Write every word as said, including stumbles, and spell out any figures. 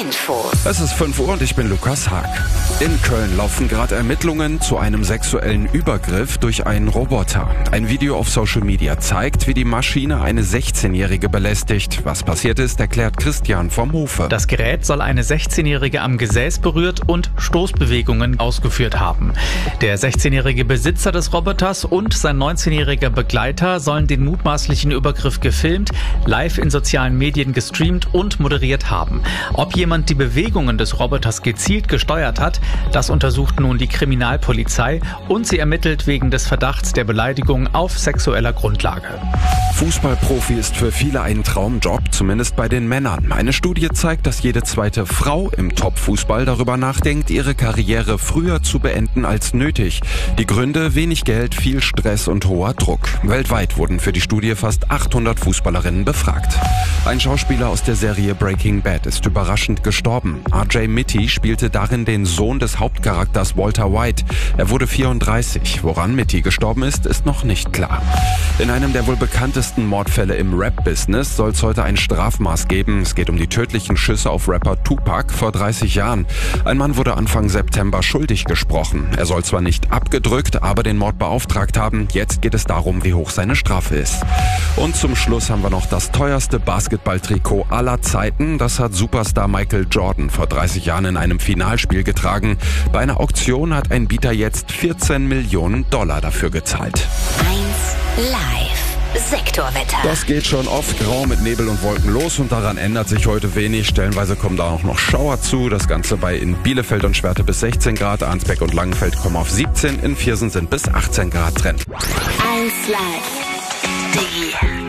Info. Es ist fünf Uhr und ich bin Lukas Haag. In Köln laufen gerade Ermittlungen zu einem sexuellen Übergriff durch einen Roboter. Ein Video auf Social Media zeigt, wie die Maschine eine sechzehnjährige belästigt. Was passiert ist, erklärt Christian vom Hofe. Das Gerät soll eine sechzehnjährige am Gesäß berührt und Stoßbewegungen ausgeführt haben. Der sechzehnjährige Besitzer des Roboters und sein neunzehnjähriger Begleiter sollen den mutmaßlichen Übergriff gefilmt, live in sozialen Medien gestreamt und moderiert haben. Ob jemand die Bewegungen des Roboters gezielt gesteuert hat, das untersucht nun die Kriminalpolizei und sie ermittelt wegen des Verdachts der Beleidigung auf sexueller Grundlage. Fußballprofi ist für viele ein Traumjob, zumindest bei den Männern. Eine Studie zeigt, dass jede zweite Frau im Top-Fußball darüber nachdenkt, ihre Karriere früher zu beenden als nötig. Die Gründe: wenig Geld, viel Stress und hoher Druck. Weltweit wurden für die Studie fast achthundert Fußballerinnen befragt. Ein Schauspieler aus der Serie Breaking Bad ist überraschend gestorben. R J Mitty spielte darin den Sohn des Hauptcharakters Walter White. Er wurde vierunddreißig. Woran Mitty gestorben ist, ist noch nicht klar. In einem der wohl bekanntesten Mordfälle im Rap-Business soll es heute ein Strafmaß geben. Es geht um die tödlichen Schüsse auf Rapper Tupac vor dreißig Jahren. Ein Mann wurde Anfang September schuldig gesprochen. Er soll zwar nicht abgedrückt, aber den Mord beauftragt haben. Jetzt geht es darum, wie hoch seine Strafe ist. Und zum Schluss haben wir noch das teuerste Basketballtrikot aller Zeiten. Das hat Superstar Michael Jordan vor dreißig Jahren in einem Finalspiel getragen. Bei einer Auktion hat ein Bieter jetzt vierzehn Millionen Dollar dafür gezahlt. eins Live. Sektorwetter. Das geht schon oft grau mit Nebel und Wolken los und daran ändert sich heute wenig. Stellenweise kommen da auch noch Schauer zu. Das Ganze bei in Bielefeld und Schwerte bis sechzehn Grad, Arnsberg und Langenfeld kommen auf siebzehn, in Viersen sind bis achtzehn Grad drin. eins Live. Die